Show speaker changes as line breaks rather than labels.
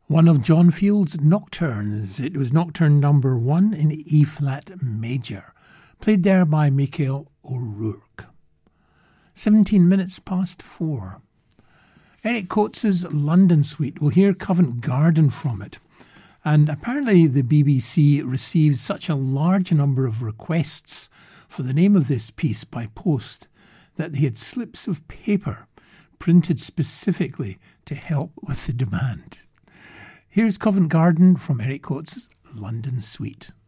One of John Field's nocturnes. It was Nocturne number 1 in E-flat major, played there by Michael O'Rourke. 17 minutes past 4. Eric Coates' London Suite. We'll hear Covent Garden from it. And apparently the BBC received such a large number of requests for the name of this piece by post that they had slips of paper printed specifically to help with the demand. Here's Covent Garden from Eric Coates' London Suite.